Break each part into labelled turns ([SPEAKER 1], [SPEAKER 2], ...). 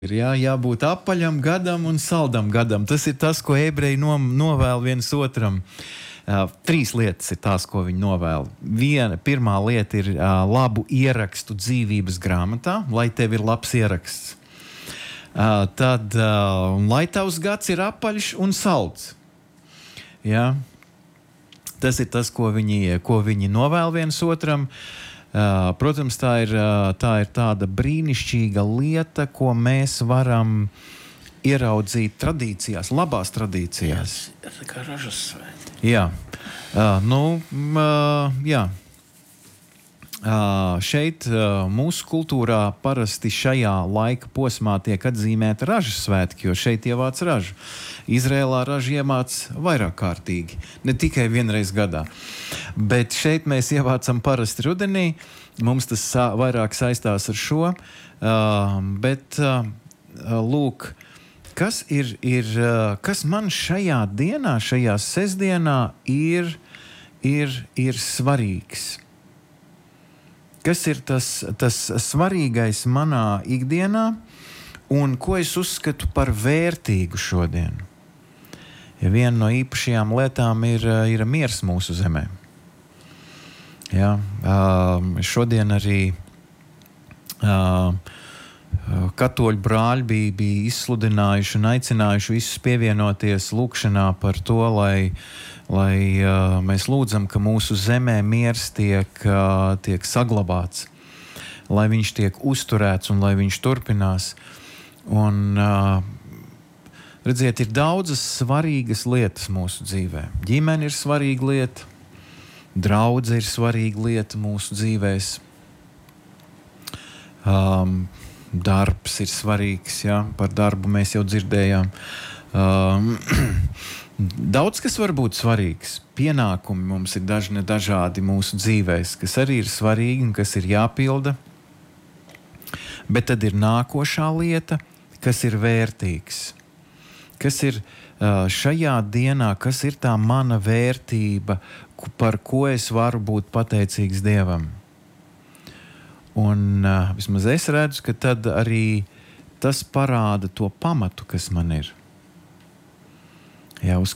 [SPEAKER 1] Ir jābūt apaļam gadam un saldam gadam. Tas ir tas, ko ebreji novēl viens otram. Trīs lietas ir tās, ko viņi novēl. Pirmā lieta ir labu ierakstu dzīvības grāmatā, lai tev ir labs ieraksts. Tad, lai tavs gads ir apaļš un salds. Ja? Tas ir tas, ko viņi novēl viens otram. Protams, tā ir tāda brīnišķīga lieta, ko mēs varam ieraudzīt tradīcijās, labās tradīcijās.
[SPEAKER 2] Jā, tā kā ražas svēti.
[SPEAKER 1] Jā. Šeit mūsu kultūrā parasti šajā laika posmā tiek atzīmēta ražas svētki, jo šeit ievāc ražu. Izrēlā ražu iemāc vairāk kārtīgi, ne tikai vienreiz gadā. Bet šeit mēs ievācam parasti rudenī, mums tas vairāk saistās ar šo, bet lūk, kas man šajā dienā, šajā sestdienā ir svarīgs? Kas ir tas svarīgais manā ikdienā un ko es uzskatu par vērtīgu šodien? Ja viena no īpašajām lietām ir miers mūsu zemē. Ja, šodien arī katoļu brāļi bija izsludinājuši un aicinājuši visus pievienoties lūkšanā par to, lai mēs lūdzam, ka mūsu zemē miers tiek saglabāts, lai viņš tiek uzturēts un lai viņš turpinās. Un, redziet, ir daudzas svarīgas lietas mūsu dzīvē. Ģimene ir svarīga lieta, draudze ir svarīga lieta mūsu dzīvēs. Darbs ir svarīgs, ja? Par darbu mēs jau dzirdējām. Daudz kas var būt svarīgs. Pienākumi mums ir dažādi mūsu dzīvēs, kas arī ir svarīgi un kas ir jāpilda. Bet tad ir nākošā lieta, kas ir vērtīgs. Kas ir šajā dienā, kas ir tā mana vērtība, par ko es varu būt pateicīgs Dievam. Un vismaz es redzu, ka tad arī tas parāda to pamatu, kas man ir. Jā, uz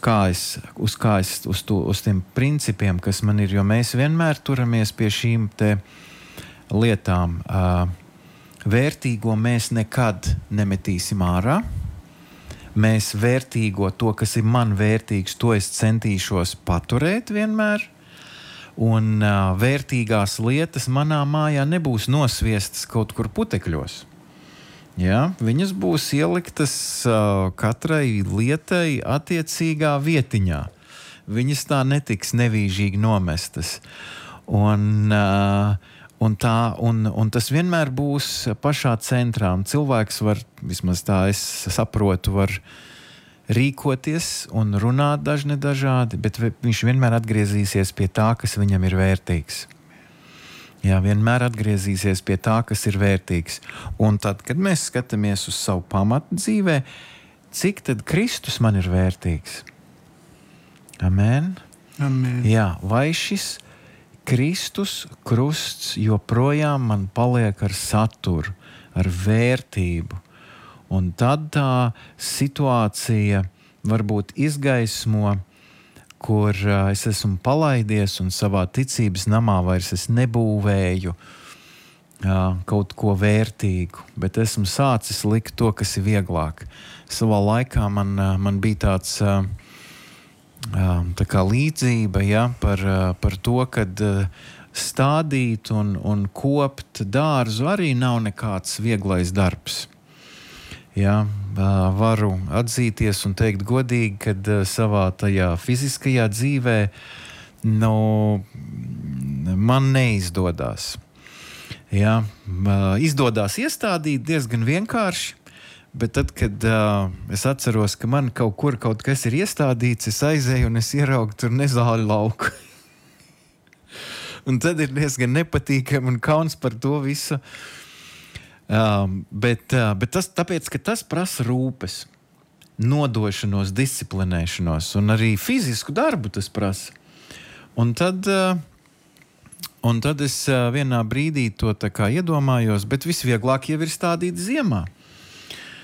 [SPEAKER 1] tiem principiem, kas man ir, jo mēs vienmēr turamies pie šīm te lietām. Vērtīgo mēs nekad nemetīsim ārā. Mēs vērtīgo, to, kas ir man vērtīgs, to es centīšos paturēt vienmēr. Un vērtīgās lietas manā mājā nebūs nosviestas kaut kur putekļos. Ja? Viņas būs ieliktas katrai lietai attiecīgā vietiņā. Viņas tā netiks nevīžīgi nomestas. Un tas vienmēr būs pašā centrā. Un cilvēks var, vismaz tā es saprotu, var rīkoties un runāt dažādi, bet viņš vienmēr atgriezīsies pie tā, kas viņam ir vērtīgs. Jā, vienmēr atgriezīsies pie tā, kas ir vērtīgs. Un tad, kad mēs skatāmies uz savu pamatu dzīvē, cik tad Kristus man ir vērtīgs? Amen?
[SPEAKER 2] Amen.
[SPEAKER 1] Jā, vai šis Kristus krusts joprojām man paliek ar saturu, ar vērtību? Un tad tā situācija varbūt izgaismo, kur es esmu palaidies un savā ticības namā vairs es nebūvēju kaut ko vērtīgu, bet esmu sācis likt to, kas ir vieglāk. Savā laikā man bija tā kā līdzība, ja, par to, kad stādīt un kopt dārzu arī nav nekāds vieglais darbs. Jā, varu atzīties un teikt godīgi, kad savā tajā fiziskajā dzīvē man neizdodas. Jā, izdodās iestādīt diezgan vienkārši, bet tad, kad es atceros, ka man kaut kas ir iestādīts, es aizēju un es ieraugu tur nezāļu lauku. Un tad ir diezgan nepatīkami un kauns par to visu. Bet tāpēc, ka tas prasa rūpes, nodošanos, disciplinēšanos un arī fizisku darbu tas prasa. Un tad es vienā brīdī to tā kā iedomājos, bet visvieglāk jau ir stādīt ziemā.